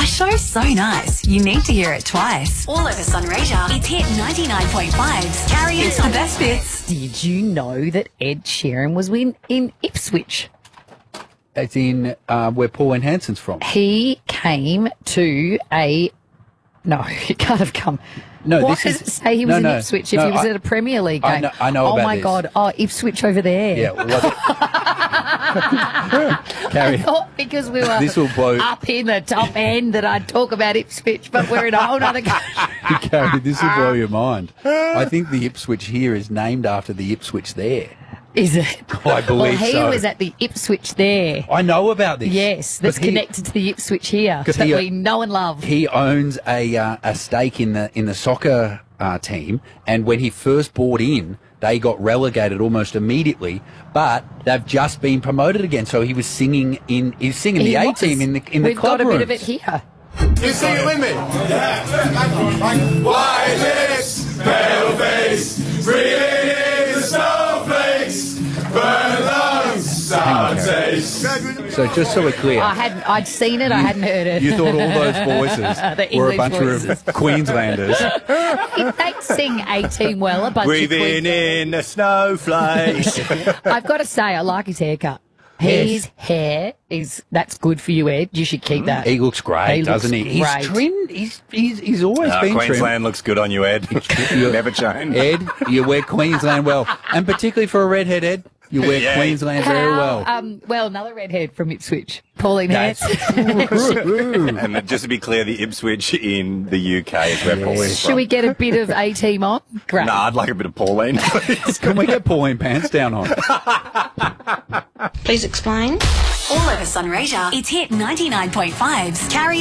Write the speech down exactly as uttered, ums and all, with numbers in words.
A show so nice, you need to hear it twice. All over Sunraysia, it's Hit ninety-nine point five's Carrie and It's the best bits. Did you know that Ed Sheeran was in, in Ipswich? As in uh, where Pauline Hanson's from. He came to a... No, he can't have come. No, Why this does is- it say he was no, in no, Ipswich if no, he was I- at a Premier League game? I know- I know Oh, about my this. God. Oh, Ipswich over there. Yeah, well, Carrie, I thought because we were This will blow- up in the top end that I'd talk about Ipswich, but we're in a whole other country. Carrie, this will blow your mind. I think the Ipswich here is named after the Ipswich there. Is it? I believe well, he so. was at the Ipswich there. I know about this. Yes, that's But he- connected to the Ipswich here 'Cause that he, uh, we know and love. He owns a uh, a stake in the in the soccer uh, team, and when he first bought in, they got relegated almost immediately. But they've just been promoted again. So he was singing in he's singing He the A was. team in the in the We've club got a rooms. bit of it here. You sing it with me? Yeah. White lips, pale face, breathing in the snowflakes, burn lungs, sour taste. So just so we're clear, I hadn't. I'd seen it. I hadn't heard it. you thought all those voices The were a English bunch voices. of Queenslanders. They sing A Team well. A bunch Breathing of in the snowflakes. I've got to say, I like his haircut. His hair is that's good for you, Ed. You should keep that. He looks great, He doesn't looks he? He's great. trimmed. He's he's he's always Uh, been Queensland trimmed. looks good on you, Ed. Never change. Ed, you wear Queensland well, and particularly for a redhead, Ed, you wear Yeah. Queensland very How, well. Um, well, another redhead from Ipswich, Pauline That's Hanson. true. And just to be clear, the Ipswich in the U K is where Pauline's Should from. we get a bit of A Team on? Great. Nah, I'd like a bit of Pauline, please. Can we get Pauline Pants down on? Please explain. All over Sunraysia, it's Hit ninety-nine point five's Carrie